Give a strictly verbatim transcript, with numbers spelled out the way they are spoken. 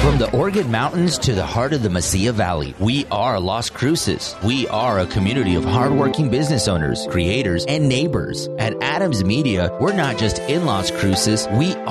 From the Oregon Mountains to the heart of the Mesilla Valley, we are Las Cruces. We are a community of hardworking business owners, creators, and neighbors. At Adams Media, we're not just in Las Cruces, we